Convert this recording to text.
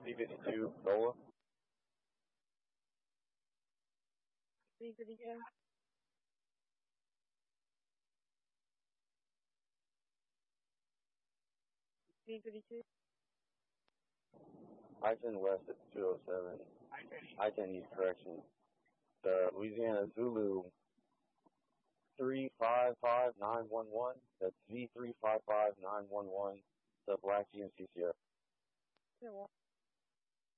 C-52, NOLA. C-52. C-52. I-10 West at 207. I-10 East, correction. The Louisiana Zulu 355911. That's Z355911. The Black GMC Sierra.